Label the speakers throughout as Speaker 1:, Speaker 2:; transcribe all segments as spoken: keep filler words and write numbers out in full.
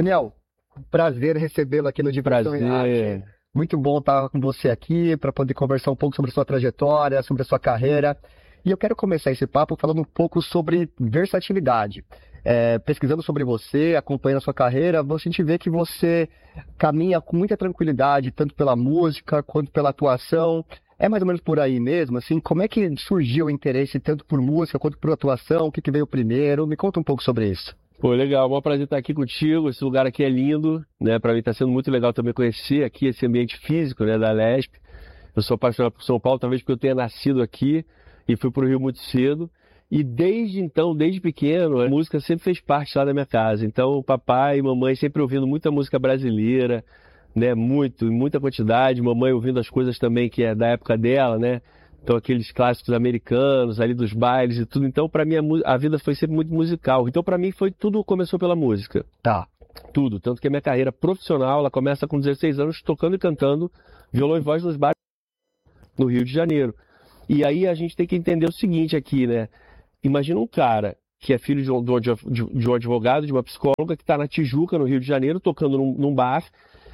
Speaker 1: Daniel, prazer recebê-lo aqui no Diversão em
Speaker 2: Prazer.
Speaker 1: Arte. Muito bom estar com você aqui para poder conversar um pouco sobre a sua trajetória, sobre a sua carreira. E eu quero começar esse papo falando um pouco sobre versatilidade. É, pesquisando sobre você, acompanhando a sua carreira, a gente vê que você caminha com muita tranquilidade, tanto pela música quanto pela atuação. É mais ou menos por aí mesmo, assim, como é que surgiu o interesse tanto por música quanto por atuação? O que, que veio primeiro? Me conta um pouco sobre isso.
Speaker 2: Pô, legal, é um prazer estar aqui contigo. Esse lugar aqui é lindo, né? Para mim está sendo muito legal também conhecer aqui esse ambiente físico, né, da Lesp. Eu sou apaixonado por São Paulo, talvez porque eu tenha nascido aqui e fui para o Rio muito cedo. E desde então, desde pequeno, a música sempre fez parte lá da minha casa. Então, o papai e mamãe sempre ouvindo muita música brasileira, né? Muito, em muita quantidade. Mamãe ouvindo as coisas também que é da época dela, né? Então, aqueles clássicos americanos, ali dos bailes e tudo. Então, para mim, a, a vida foi sempre muito musical. Então, para mim, foi tudo começou pela música.
Speaker 1: Tá.
Speaker 2: Tudo. Tanto que a minha carreira profissional, ela começa com dezesseis anos, tocando e cantando violão e voz nos bares no Rio de Janeiro. E aí a gente tem que entender o seguinte aqui, né? Imagina um cara que é filho de um, de, de um advogado, de uma psicóloga, que está na Tijuca, no Rio de Janeiro, tocando num, num bar,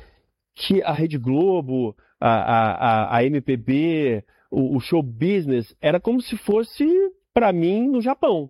Speaker 2: que a Rede Globo, a, a, a M P B, o, o show business, era como se fosse, para mim, no Japão.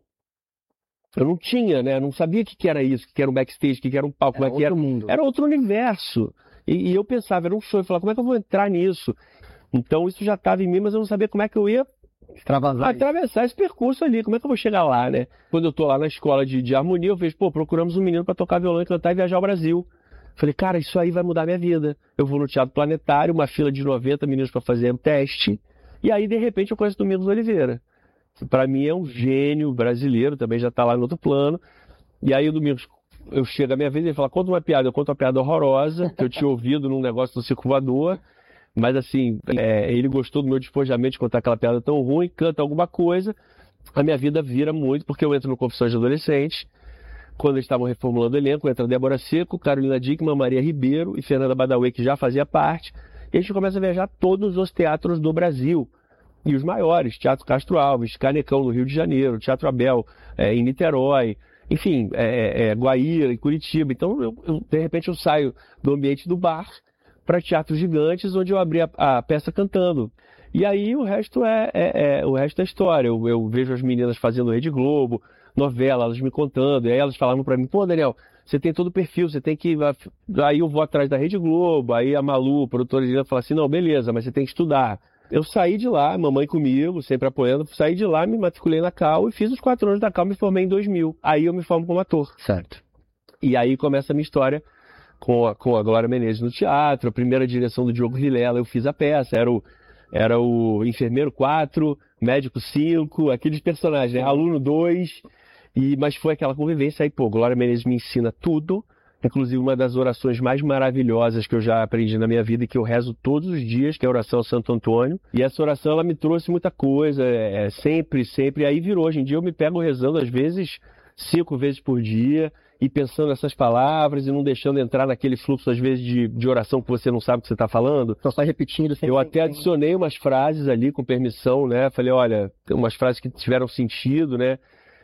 Speaker 2: Eu não tinha, né? Eu não sabia o que, que era isso, o que, que era um backstage, o que, que era um palco,
Speaker 1: Era
Speaker 2: como é que era.
Speaker 1: outro mundo.
Speaker 2: Era outro universo. E, e eu pensava, era um sonho, eu falava, como é que eu vou entrar nisso? Então isso já estava em mim, mas eu não sabia como é que eu ia
Speaker 1: Extravasar.
Speaker 2: atravessar esse percurso ali, como é que eu vou chegar lá, né? Quando eu tô lá na escola de, de harmonia, eu vejo, pô, procuramos um menino para tocar violão e cantar e viajar ao Brasil. Falei, cara, isso aí vai mudar minha vida. Eu vou no Teatro Planetário, uma fila de noventa meninos para fazer um teste, e aí, de repente, eu conheço Domingos Oliveira. Para mim é um gênio brasileiro, também já tá lá no outro plano. E aí o Domingos, eu chego a minha vez e ele fala, conta uma piada. Eu conto uma piada horrorosa, que eu tinha ouvido num negócio do Circo Voador. Mas assim, é, ele gostou do meu despojamento de contar aquela piada tão ruim, canta alguma coisa, a minha vida vira muito, porque eu entro no Confissões de Adolescente, quando eles estavam reformulando o elenco, entra Débora Seco, Carolina Dickmann, Maria Ribeiro e Fernanda Badawi, que já fazia parte, e a gente começa a viajar todos os teatros do Brasil, e os maiores, Teatro Castro Alves, Canecão no Rio de Janeiro, Teatro Abel é, em Niterói, enfim, é, é, Guaíra, em Curitiba. Então, eu, eu, de repente, eu saio do ambiente do bar para teatros gigantes, onde eu abri a, a peça cantando. E aí o resto é, é, é o resto é história. Eu, eu vejo as meninas fazendo Rede Globo, novela, elas me contando, e aí elas falavam para mim, pô, Daniel, você tem todo o perfil, você tem que... Aí eu vou atrás da Rede Globo, aí a Malu, a produtora de fala assim, não, beleza, mas você tem que estudar. Eu saí de lá, mamãe comigo, sempre apoiando, saí de lá, me matriculei na Cal e fiz os quatro anos da Cal, me formei em dois mil. Aí eu me formo como ator.
Speaker 1: Certo.
Speaker 2: E aí começa a minha história com a, com a Glória Menezes no teatro, a primeira direção do Diogo Vilela, eu fiz a peça, era o, era o enfermeiro quatro, médico cinco, aqueles personagens, né? Aluno dois, e, mas foi aquela convivência aí, pô, Glória Menezes me ensina tudo, inclusive uma das orações mais maravilhosas que eu já aprendi na minha vida e que eu rezo todos os dias, que é a oração ao Santo Antônio, e essa oração ela me trouxe muita coisa, é, sempre, sempre, e aí virou, hoje em dia eu me pego rezando às vezes, cinco vezes por dia, e pensando nessas palavras e não deixando entrar naquele fluxo, às vezes, de, de oração que você não sabe o que você está falando.
Speaker 1: Só está repetindo. Sempre
Speaker 2: eu até adicionei umas frases ali com permissão, né? Falei, olha, umas frases que tiveram sentido, né?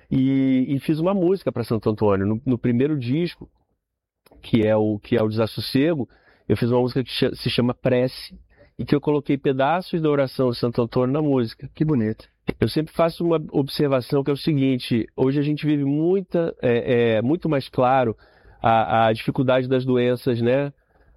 Speaker 2: E, e fiz uma música para Santo Antônio. No, no primeiro disco, que é, o, que é o Desassossego, eu fiz uma música que se chama Prece e que eu coloquei pedaços da oração de Santo Antônio na música.
Speaker 1: Que bonito.
Speaker 2: Eu sempre faço uma observação que é o seguinte, hoje a gente vive muita, é, é, muito mais claro a, a dificuldade das doenças, né?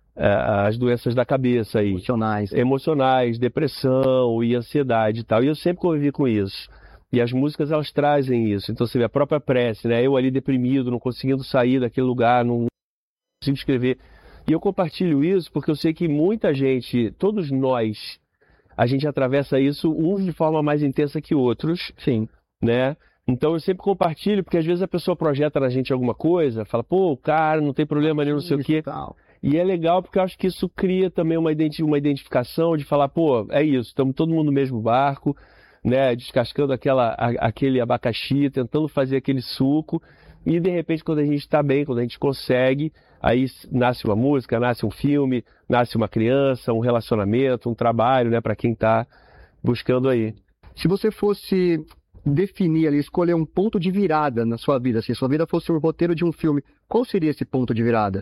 Speaker 2: As doenças da cabeça aí.
Speaker 1: Emocionais.
Speaker 2: Emocionais, depressão e ansiedade e tal. E eu sempre convivi com isso. E as músicas, elas trazem isso. Então você vê a própria prece, né? Eu ali deprimido, não conseguindo sair daquele lugar, não consigo escrever. E eu compartilho isso porque eu sei que muita gente, todos nós, a gente atravessa isso, uns de forma mais intensa que outros.
Speaker 1: Sim.
Speaker 2: Né? Então eu sempre compartilho, porque às vezes a pessoa projeta na gente alguma coisa, fala, pô, cara, não tem problema nenhum, não sei o quê.
Speaker 1: Tal.
Speaker 2: E é legal porque eu acho que isso cria também uma, identi uma identificação de falar, pô, é isso, estamos todo mundo no mesmo barco, né? Descascando aquela, a, aquele abacaxi, tentando fazer aquele suco. E de repente, quando a gente está bem, quando a gente consegue, aí nasce uma música, nasce um filme, nasce uma criança, um relacionamento, um trabalho, né, para quem está buscando aí.
Speaker 1: Se você fosse definir ali, escolher um ponto de virada na sua vida, se sua vida fosse o roteiro de um filme, qual seria esse ponto de virada?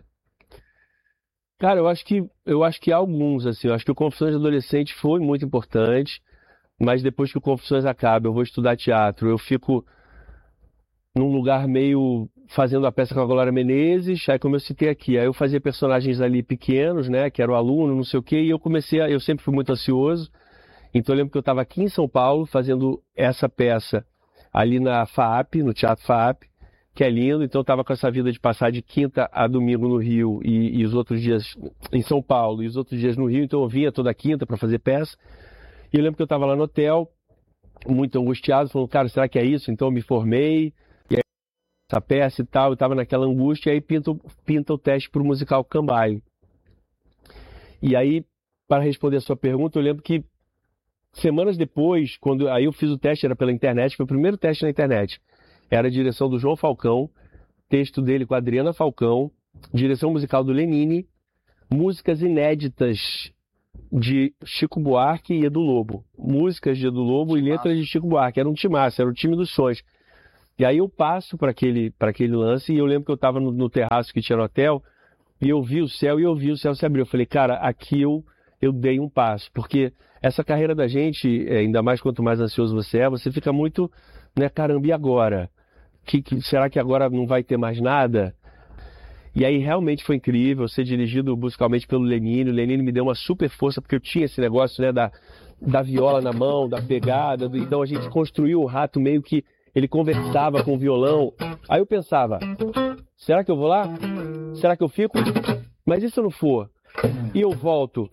Speaker 2: Cara, eu acho que eu acho que há alguns, assim, eu acho que o Confissões de Adolescente foi muito importante, mas depois que o Confissões acaba, eu vou estudar teatro, eu fico num lugar meio fazendo a peça com a Glória Menezes, aí como eu citei aqui, aí eu fazia personagens ali pequenos, né, que era o aluno, não sei o quê, e eu comecei, a, eu sempre fui muito ansioso, então eu lembro que eu estava aqui em São Paulo fazendo essa peça ali na FAAP, no Teatro FAAP, que é lindo, então eu estava com essa vida de passar de quinta a domingo no Rio e, e os outros dias em São Paulo e os outros dias no Rio, então eu vinha toda quinta para fazer peça, e eu lembro que eu estava lá no hotel, muito angustiado, falando, cara, será que é isso? Então eu me formei, e aí essa peça e tal, eu estava naquela angústia, e aí pinta, pinta o teste para o musical Cambaio. E aí, para responder a sua pergunta, eu lembro que semanas depois, quando aí eu fiz o teste, era pela internet, foi o primeiro teste na internet. Era a direção do João Falcão, texto dele com a Adriana Falcão, direção musical do Lenine, músicas inéditas de Chico Buarque e Edu Lobo. Músicas de Edu Lobo e letras de Chico Buarque. Era um timaço, era o time dos sonhos. E aí eu passo para aquele, para aquele lance e eu lembro que eu estava no, no terraço que tinha no hotel e eu vi o céu e eu vi o céu se abrir. Eu falei, cara, aqui eu, eu dei um passo, porque essa carreira da gente, ainda mais quanto mais ansioso você é, você fica muito, né, caramba, e agora? Que, que, será que agora não vai ter mais nada? E aí realmente foi incrível ser dirigido musicalmente pelo Lenine. O Lenine me deu uma super força, porque eu tinha esse negócio, né, da, da viola na mão, da pegada. Do, então a gente construiu o Rato meio que ele conversava com o violão. Aí eu pensava, será que eu vou lá? Será que eu fico? Mas e se eu não for? E eu volto?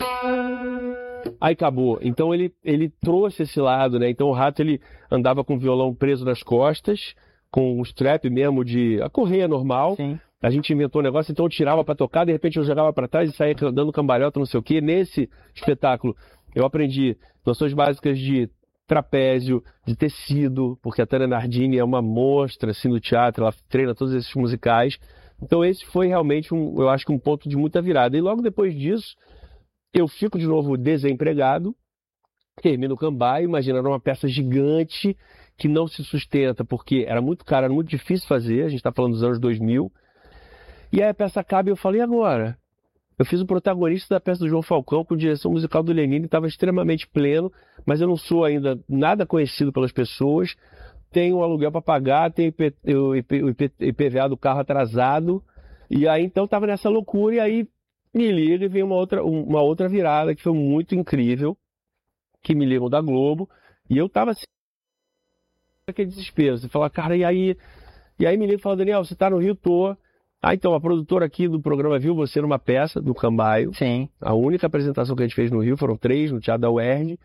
Speaker 2: Aí acabou. Então ele, ele trouxe esse lado, né? Então o Rato ele andava com o violão preso nas costas, com um strap mesmo de a correia normal.
Speaker 1: Sim.
Speaker 2: A gente inventou um negócio, então eu tirava para tocar, de repente eu jogava para trás e saía dando cambalhota, não sei o quê. Nesse espetáculo eu aprendi noções básicas de trapézio, de tecido, porque a Tânia Nardini é uma monstra assim, no teatro, ela treina todos esses musicais. Então esse foi realmente, um, eu acho que um ponto de muita virada. E logo depois disso, eu fico de novo desempregado, termino o Cambaio, imagina, era uma peça gigante que não se sustenta, porque era muito caro, era muito difícil fazer, a gente está falando dos anos dois mil. E aí a peça acaba e eu falei, e agora? Eu fiz o protagonista da peça do João Falcão com direção musical do Lenine, estava extremamente pleno, mas eu não sou ainda nada conhecido pelas pessoas, tenho um aluguel para pagar, tenho o I P V A do carro atrasado, e aí então estava nessa loucura, e aí me liga e vem uma outra, uma outra virada que foi muito incrível, que me ligam da Globo, e eu estava assim, aquele desespero, você fala, cara, e aí? E aí me liga e fala, Daniel, você está no Rio, tô. Ah, então, a produtora aqui do programa viu você numa peça do Cambaio.
Speaker 1: Sim.
Speaker 2: A única apresentação que a gente fez no Rio, foram três, no Teatro da U E R J.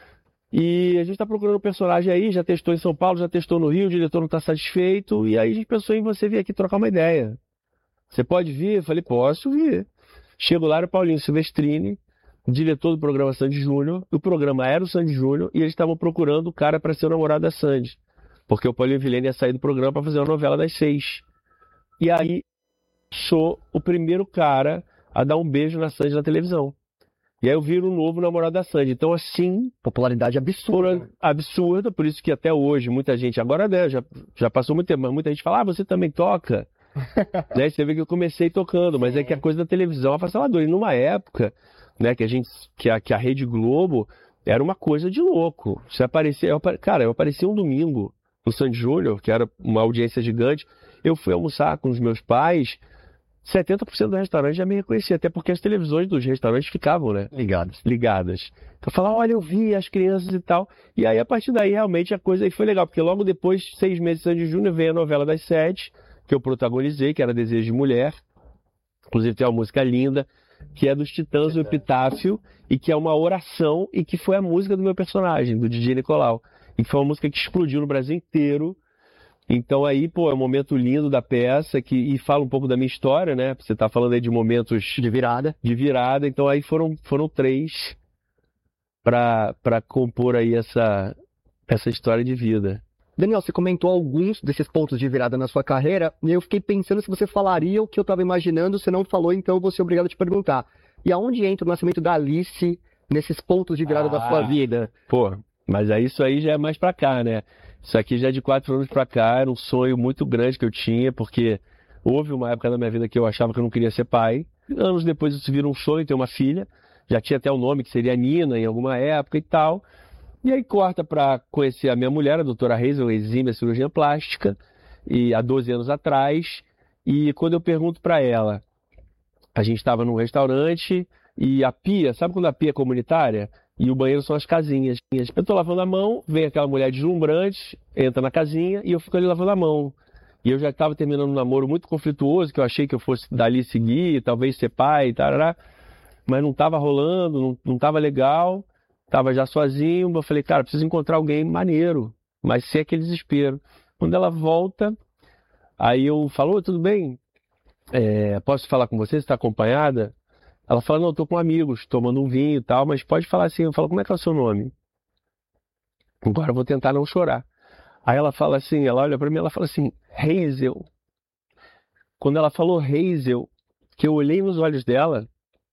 Speaker 2: E a gente está procurando um personagem aí, já testou em São Paulo, já testou no Rio, o diretor não está satisfeito, e aí a gente pensou em você vir aqui trocar uma ideia. Você pode vir? Eu falei, posso vir. Chego lá, era o Paulinho Silvestrini, diretor do programa Sandy Júnior. O programa era o Sandy Júnior, e eles estavam procurando o cara para ser o namorado da Sandy. Porque o Paulinho Vilhena ia sair do programa para fazer uma novela das seis. E aí, sou o primeiro cara a dar um beijo na Sandy na televisão. E aí eu viro o novo namorado da Sandy. Então, assim...
Speaker 1: Popularidade absurda.
Speaker 2: Absurda, por isso que até hoje muita gente... Agora, né, já, já passou muito tempo, mas muita gente fala, ah, você também toca? Né, você vê que eu comecei tocando, mas é que a coisa da televisão é avassaladora. E numa época, né, que a gente... Que a, que a Rede Globo era uma coisa de louco. Você aparecia... Eu, cara, eu aparecia um domingo no Sandy Júnior, que era uma audiência gigante. Eu fui almoçar com os meus pais... setenta por cento do restaurante já me reconhecia, até porque as televisões dos restaurantes ficavam, né?
Speaker 1: Ligadas.
Speaker 2: Ligadas. Então eu falava, olha, eu vi as crianças e tal. E aí, a partir daí, realmente, a coisa aí foi legal, porque logo depois, seis meses antes de junho, veio a novela das sete, que eu protagonizei, que era Desejo de Mulher. Inclusive tem uma música linda, que é dos Titãs, o Epitáfio, e que é uma oração, e que foi a música do meu personagem, do D J Nicolau. E que foi uma música que explodiu no Brasil inteiro. Então aí, pô, é um momento lindo da peça que, e fala um pouco da minha história, né? Você tá falando aí de momentos
Speaker 1: de virada.
Speaker 2: De virada, então aí foram, foram três para para compor aí essa, essa história de vida.
Speaker 1: Daniel, você comentou alguns desses pontos de virada na sua carreira, e eu fiquei pensando se você falaria o que eu estava imaginando, você não falou, então eu vou ser obrigado a te perguntar. E aonde entra o nascimento da Alice nesses pontos de virada ah, da sua vida?
Speaker 2: Pô, mas aí isso aí já é mais pra cá, né? Isso aqui já é de quatro anos pra cá, era um sonho muito grande que eu tinha, porque houve uma época na minha vida que eu achava que eu não queria ser pai. Anos depois isso virou um sonho, ter uma filha. Já tinha até o nome, que seria Nina, em alguma época e tal. E aí corta pra conhecer a minha mulher, a doutora Hazel, exímia cirurgia plástica, e há doze anos atrás. E quando eu pergunto pra ela, a gente estava num restaurante e a pia, sabe quando a pia é comunitária? E o banheiro são as casinhas. Eu tô lavando a mão, vem aquela mulher deslumbrante, entra na casinha e eu fico ali lavando a mão. E eu já estava terminando um namoro muito conflituoso, que eu achei que eu fosse dali seguir, talvez ser pai, tarará, mas não estava rolando, não, não estava legal, estava já sozinho. Eu falei, cara, preciso encontrar alguém maneiro, mas sem aquele desespero. Quando ela volta, aí eu falo, tudo bem? É, posso falar com você? Você está acompanhada? Ela fala, não, eu tô com amigos, tomando um vinho e tal, mas pode falar assim. Eu falo, como é que é o seu nome? Agora eu vou tentar não chorar. Aí ela fala assim, ela olha pra mim, ela fala assim, Hazel. Quando ela falou Hazel, que eu olhei nos olhos dela,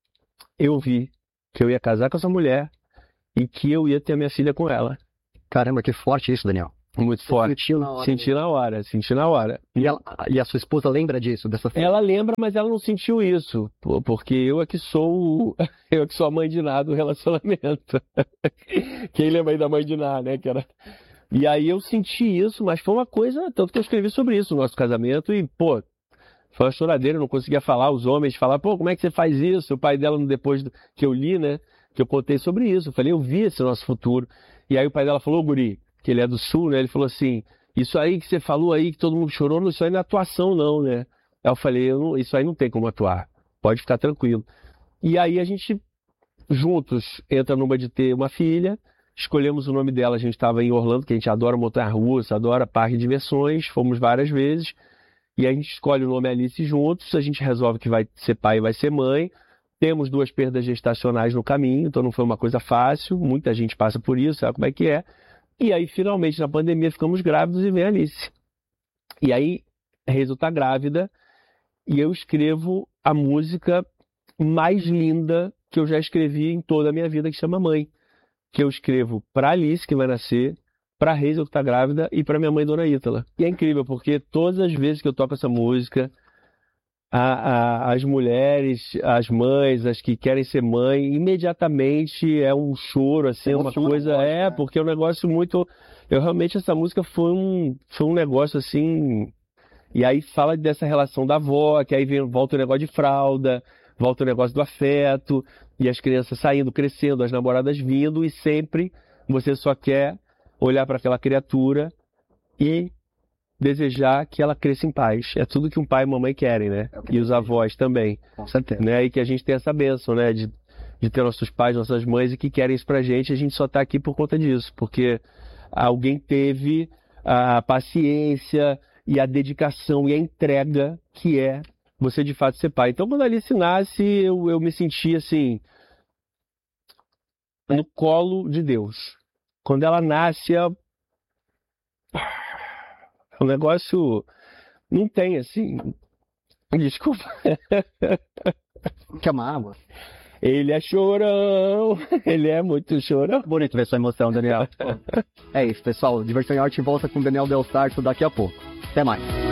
Speaker 2: eu vi que eu ia casar com essa mulher e que eu ia ter a minha filha com ela.
Speaker 1: Caramba, que forte isso, Daniel.
Speaker 2: Muito forte.
Speaker 1: Sentiu na hora.
Speaker 2: Senti na hora, senti na hora.
Speaker 1: E, ela, e a sua esposa lembra disso? Dessa...
Speaker 2: Ela lembra, mas ela não sentiu isso. Porque eu é que sou eu é que sou a mãe de Ná do relacionamento. Quem lembra aí da mãe de Ná, né? Que era... E aí eu senti isso, mas foi uma coisa, tanto que eu escrevi sobre isso no nosso casamento e, pô, foi uma choradeira, eu não conseguia falar, os homens falaram, pô, como é que você faz isso? O pai dela, depois que eu li, né, que eu contei sobre isso, eu falei, eu vi esse nosso futuro. E aí o pai dela falou, guri, que ele é do sul, né, ele falou assim, isso aí que você falou aí, que todo mundo chorou, isso aí não é atuação não, né. Aí eu falei, eu não, isso aí não tem como atuar, pode ficar tranquilo. E aí a gente, juntos, entra numa de ter uma filha. Escolhemos o nome dela, a gente estava em Orlando, que a gente adora montanha-russa, adora parque de diversões, fomos várias vezes, e a gente escolhe o nome Alice juntos, a gente resolve que vai ser pai e vai ser mãe, temos duas perdas gestacionais no caminho, então não foi uma coisa fácil, muita gente passa por isso, sabe como é que é, e aí finalmente na pandemia ficamos grávidos e vem a Alice. E aí Hazel está grávida, e eu escrevo a música mais linda que eu já escrevi em toda a minha vida, que chama Mãe. Que eu escrevo para Alice, que vai nascer, para Hazel, que está grávida, e para minha mãe, Dona Ítala. E é incrível, porque todas as vezes que eu toco essa música, a, a, as mulheres, as mães, as que querem ser mãe, imediatamente é um choro, assim, uma coisa... É, porque é um negócio muito... Eu realmente, essa música foi um, foi um negócio, assim... E aí fala dessa relação da avó, que aí vem, volta o negócio de fralda... Volta o negócio do afeto, e as crianças saindo, crescendo, as namoradas vindo, e sempre você só quer olhar para aquela criatura e desejar que ela cresça em paz. É tudo que um pai e mamãe querem, né? É e os avós também.
Speaker 1: Com certeza.
Speaker 2: Né? E que a gente tem essa bênção, né? De, de ter nossos pais, nossas mães, e que querem isso pra gente, a gente só tá aqui por conta disso, porque alguém teve a paciência e a dedicação e a entrega que é você de fato ser pai. Então, quando a Alice nasce, eu, eu me senti assim, no colo de Deus. Quando ela nasce, é um negócio, não tem assim, desculpa.
Speaker 1: Que amava.
Speaker 2: Ele é chorão, ele é muito chorão.
Speaker 1: Bonito ver sua emoção, Daniel. É isso, pessoal. Diversão e Arte volta com o Daniel Del Sarto daqui a pouco. Até mais.